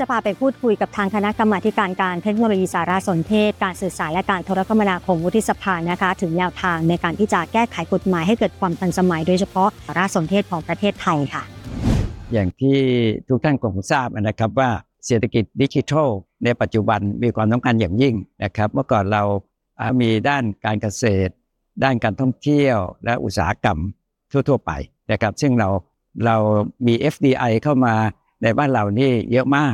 จะพาไปพูดคุยกับทางคณะกรรมาการเทคโนโลยีสารสนเทศการสื่อสารและการโทรคมนาคมวุฒิสภานะคะถึงแนวทางในการที่จะแก้ไขกฎหมายให้เกิดความทันสมัยโดยเฉพาะสารสนเทศของประเทศไทยค่ะอย่างที่ทุกท่านคงทราบนะครับว่าเศรษฐกิจดิจิทัลในปัจจุบันมีความสำคัญอย่างยิ่งนะครับเมื่อก่อนเรามีด้านการเกษตรด้านการท่องเที่ยวและอุตสาหกรรมทั่วไปนะครับซึ่งเรามี FDI เข้ามาในบ้านเรานี่เยอะมาก